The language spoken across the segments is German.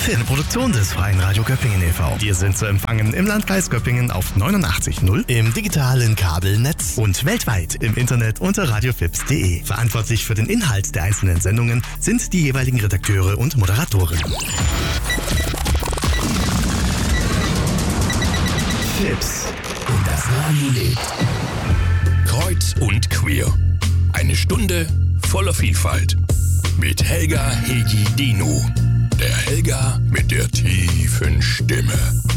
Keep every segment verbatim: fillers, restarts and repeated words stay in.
Eine Produktion des Freien Radio Göppingen e V Wir sind zu empfangen im Landkreis Göppingen auf neunundachtzig Komma null, im digitalen Kabelnetz und weltweit im Internet unter radiofips punkt de. Verantwortlich für den Inhalt der einzelnen Sendungen sind die jeweiligen Redakteure und Moderatoren. Fips und das Radio lebt. Kreuz und queer. Eine Stunde voller Vielfalt. Mit Helga Hegi Dino. Der Helga mit der tiefen Stimme.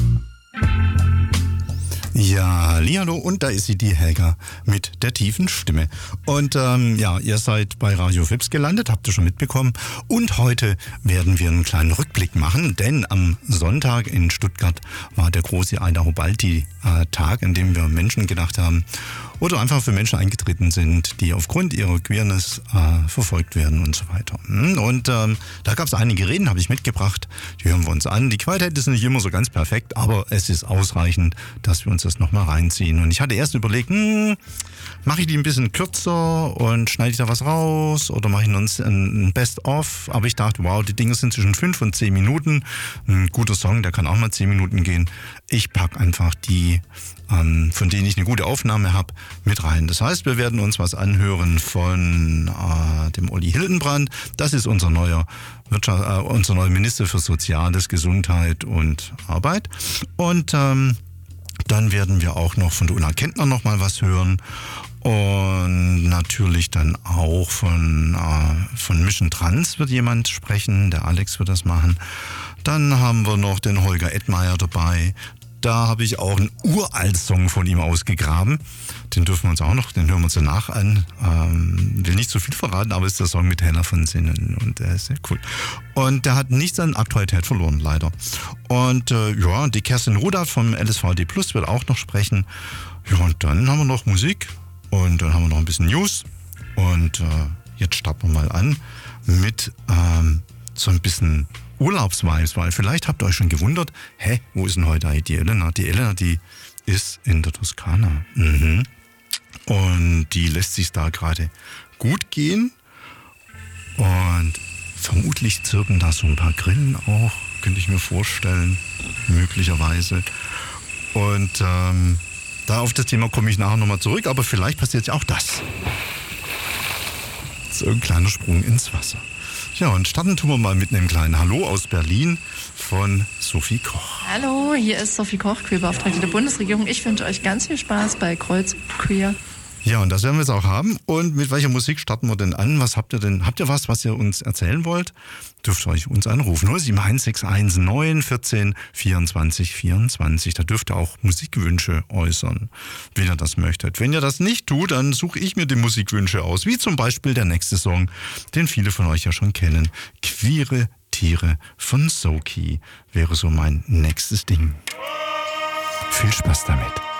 Ja, hallihallo, und da ist sie, die Helga mit der tiefen Stimme. Und ähm, ja, ihr seid bei Radio Fips gelandet, habt ihr schon mitbekommen. Und heute werden wir einen kleinen Rückblick machen, denn am Sonntag in Stuttgart war der große Aida-Hubalti-Tag, an dem wir Menschen gedacht haben oder einfach für Menschen eingetreten sind, die aufgrund ihrer Queerness äh, verfolgt werden und so weiter. Und ähm, da gab es einige Reden, habe ich mitgebracht, die hören wir uns an. Die Qualität ist nicht immer so ganz perfekt, aber es ist ausreichend, dass wir uns das nochmal reinziehen. Und ich hatte erst überlegt, hm, mache ich die ein bisschen kürzer und schneide ich da was raus oder mache ich uns ein Best-of? Aber ich dachte, wow, die Dinge sind zwischen fünf und zehn Minuten. Ein guter Song, der kann auch mal zehn Minuten gehen. Ich packe einfach die, ähm, von denen ich eine gute Aufnahme habe, mit rein. Das heißt, wir werden uns was anhören von äh, dem Olli Hildenbrand. Das ist unser neuer Wirtschaft, äh, unser neuer Minister für Soziales, Gesundheit und Arbeit. Und ähm, dann werden wir auch noch von der Ulla Kentner noch mal was hören. Und natürlich dann auch von, äh, von Mission Trans wird jemand sprechen. Der Alex wird das machen. Dann haben wir noch den Holger Edmeier dabei. Da habe ich auch einen uralt Song von ihm ausgegraben. Den dürfen wir uns auch noch, den hören wir uns danach an. Ähm, will nicht zu viel verraten, aber ist der Song mit Hella von Sinnen und der ist sehr cool. Und der hat nichts an Aktualität verloren, leider. Und äh, ja, die Kerstin Rudert vom L S V D Plus wird auch noch sprechen. Ja, und dann haben wir noch Musik und dann haben wir noch ein bisschen News. Und äh, jetzt starten wir mal an mit ähm, so ein bisschen Urlaubsvibes, weil vielleicht habt ihr euch schon gewundert, hä, wo ist denn heute die Elena? Die Elena, die ist in der Toskana. Mhm. Und die lässt sich da gerade gut gehen. Und vermutlich zirpen da so ein paar Grillen auch, könnte ich mir vorstellen, möglicherweise. Und ähm, da auf das Thema komme ich nachher nochmal zurück, aber vielleicht passiert ja auch das. So ein kleiner Sprung ins Wasser. Ja, und starten tun wir mal mit einem kleinen Hallo aus Berlin von Sophie Koch. Hallo, hier ist Sophie Koch, Queerbeauftragte der Bundesregierung. Ich wünsche euch ganz viel Spaß bei Kreuz und Queer. Ja, und das werden wir jetzt auch haben. Und mit welcher Musik starten wir denn an? Was habt ihr denn? Habt ihr was, was ihr uns erzählen wollt? Dürft ihr euch uns anrufen. null sieben eins sechs eins neun erzehn vierundzwanzig vierundzwanzig. Da dürft ihr auch Musikwünsche äußern, wenn ihr das möchtet. Wenn ihr das nicht tut, dann suche ich mir die Musikwünsche aus. Wie zum Beispiel der nächste Song, den viele von euch ja schon kennen. Queere Tiere von Soki wäre so mein nächstes Ding. Viel Spaß damit.